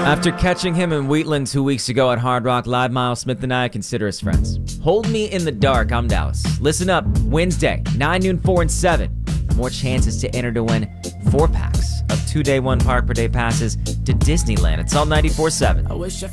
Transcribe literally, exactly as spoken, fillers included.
After catching him in Wheatland two weeks ago at Hard Rock Live, Miles Smith and I consider us friends. Hold Me in the Dark, I'm Dallas. Listen up, Wednesday, nine, noon, four, and seven. More chances to enter to win four packs of two-day, one-park-per-day passes to Disneyland. It's all ninety-four seven. I wish I